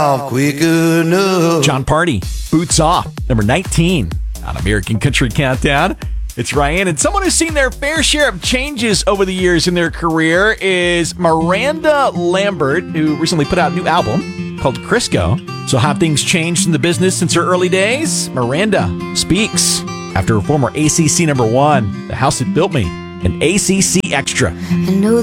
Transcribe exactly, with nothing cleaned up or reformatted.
quick enough. John Party, Boots Off, number nineteen on American Country Countdown. It's Ryan, and someone who's seen their fair share of changes over the years in their career is Miranda Lambert, who recently put out a new album called Crisco. So how have things changed in the business since her early days? Miranda speaks after her former A C C number one, The House That Built Me, and A C C Extra. I know